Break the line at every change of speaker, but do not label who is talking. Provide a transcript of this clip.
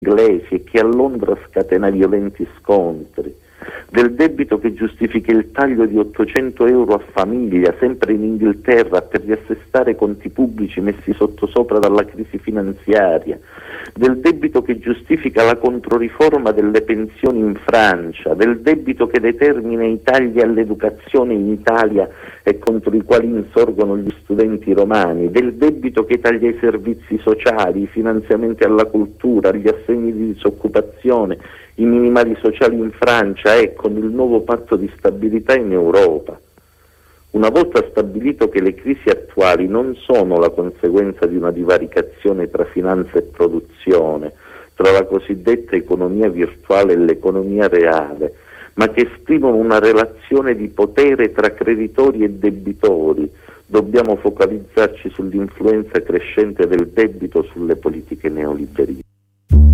inglesi e che a Londra scatena violenti scontri, del debito che giustifica il taglio di 800 euro a famiglia, sempre in Inghilterra, per riassestare conti pubblici messi sottosopra dalla crisi finanziaria, del debito che giustifica la controriforma delle pensioni in Francia, del debito che determina i tagli all'educazione in Italia e contro i quali insorgono gli studenti romani, del debito che taglia i servizi sociali, i finanziamenti alla cultura, gli assegni di disoccupazione, i minimali sociali in Francia e con il nuovo patto di stabilità in Europa. Una volta stabilito che le crisi attuali non sono la conseguenza di una divaricazione tra finanza e produzione, tra la cosiddetta economia virtuale e l'economia reale, ma che esprimono una relazione di potere tra creditori e debitori, dobbiamo focalizzarci sull'influenza crescente del debito sulle politiche neoliberiste.